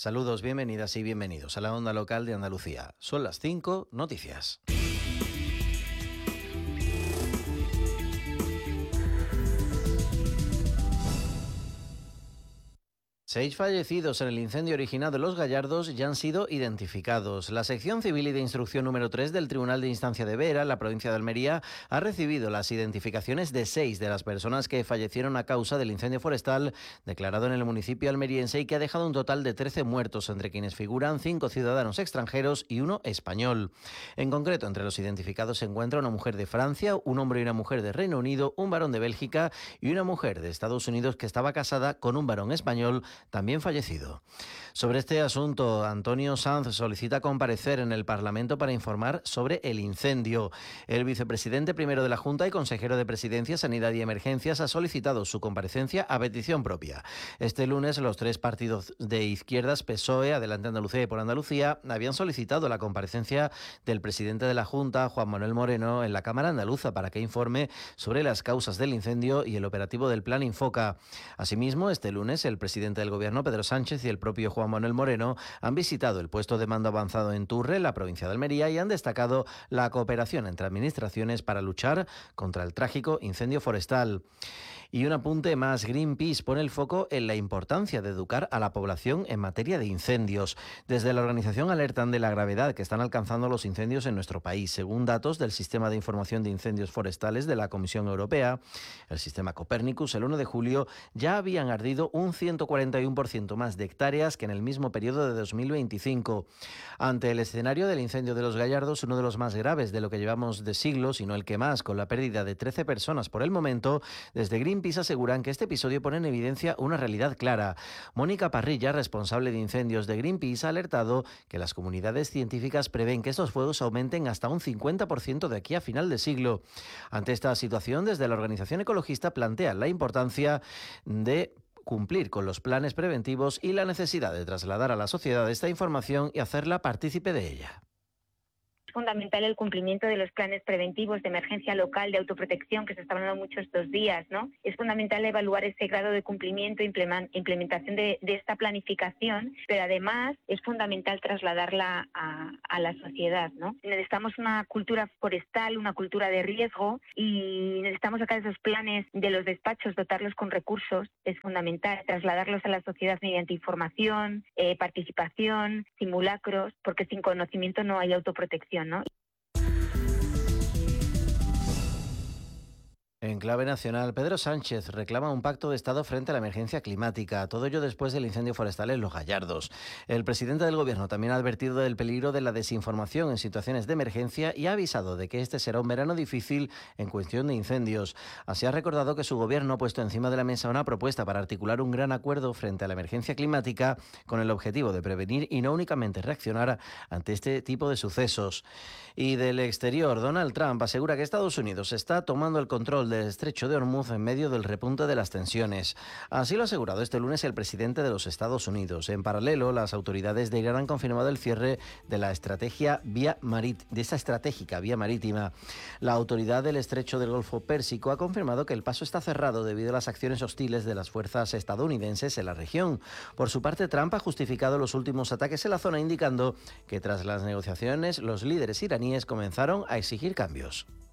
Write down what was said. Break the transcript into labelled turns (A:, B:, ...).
A: Saludos, bienvenidas y bienvenidos a la Onda Local de Andalucía. Son las 5, noticias. 6 fallecidos en el incendio originado en Los Gallardos ya han sido identificados. La sección civil y de instrucción número 3 del Tribunal de Instancia de Vera, en la provincia de Almería, ha recibido las identificaciones de 6 de las personas que fallecieron a causa del incendio forestal declarado en el municipio almeriense y que ha dejado un total de 13 muertos, entre quienes figuran 5 ciudadanos extranjeros y 1 español. En concreto, entre los identificados se encuentra una mujer de Francia, un hombre y una mujer de Reino Unido, un varón de Bélgica y una mujer de Estados Unidos que estaba casada con un varón español también fallecido. Sobre este asunto, Antonio Sanz solicita comparecer en el Parlamento para informar sobre el incendio. El vicepresidente primero de la Junta y consejero de Presidencia, Sanidad y Emergencias ha solicitado su comparecencia a petición propia. Este lunes, los 3 partidos de izquierdas, PSOE, Adelante Andalucía y Por Andalucía, habían solicitado la comparecencia del presidente de la Junta, Juan Manuel Moreno, en la Cámara Andaluza para que informe sobre las causas del incendio y el operativo del Plan Infoca. Asimismo, este lunes, el presidente del Gobierno, Pedro Sánchez, y el propio Juan Manuel Moreno han visitado el puesto de mando avanzado en Turre, la provincia de Almería, y han destacado la cooperación entre administraciones para luchar contra el trágico incendio forestal. Y un apunte más, Greenpeace pone el foco en la importancia de educar a la población en materia de incendios. Desde la organización alertan de la gravedad que están alcanzando los incendios en nuestro país. Según datos del Sistema de Información de Incendios Forestales de la Comisión Europea, el sistema Copernicus, el 1 de julio ya habían ardido un 141% más de hectáreas que en el mismo periodo de 2025. Ante el escenario del incendio de Los Gallardos, uno de los más graves de lo que llevamos de siglos, y no el que más, con la pérdida de 13 personas por el momento, desde Greenpeace aseguran que este episodio pone en evidencia una realidad clara. Mónica Parrilla, responsable de incendios de Greenpeace, ha alertado que las comunidades científicas prevén que estos fuegos aumenten hasta un 50% de aquí a final de siglo. Ante esta situación, desde la organización ecologista plantean la importancia de cumplir con los planes preventivos y la necesidad de trasladar a la sociedad esta información y hacerla partícipe de ella.
B: Es fundamental el cumplimiento de los planes preventivos de emergencia local, de autoprotección, que se está hablando mucho estos días, ¿no? Es fundamental evaluar ese grado de cumplimiento e implementación de esta planificación, pero además es fundamental trasladarla a la sociedad, ¿no? Necesitamos una cultura forestal, una cultura de riesgo, y necesitamos sacar esos planes de los despachos, dotarlos con recursos. Es fundamental trasladarlos a la sociedad mediante información, participación, simulacros, porque sin conocimiento no hay autoprotección, ¿no?
A: En clave nacional, Pedro Sánchez reclama un pacto de Estado frente a la emergencia climática, todo ello después del incendio forestal en Los Gallardos. El presidente del Gobierno también ha advertido del peligro de la desinformación en situaciones de emergencia y ha avisado de que este será un verano difícil en cuestión de incendios. Así ha recordado que su Gobierno ha puesto encima de la mesa una propuesta para articular un gran acuerdo frente a la emergencia climática con el objetivo de prevenir y no únicamente reaccionar ante este tipo de sucesos. Y del exterior, Donald Trump asegura que Estados Unidos está tomando el control del estrecho de Hormuz en medio del repunte de las tensiones. Así lo ha asegurado este lunes el presidente de los Estados Unidos. En paralelo, las autoridades de Irán han confirmado el cierre de esta estratégica vía marítima. La autoridad del estrecho del Golfo Pérsico ha confirmado que el paso está cerrado debido a las acciones hostiles de las fuerzas estadounidenses en la región. Por su parte, Trump ha justificado los últimos ataques en la zona, indicando que tras las negociaciones los líderes iraníes comenzaron a exigir cambios.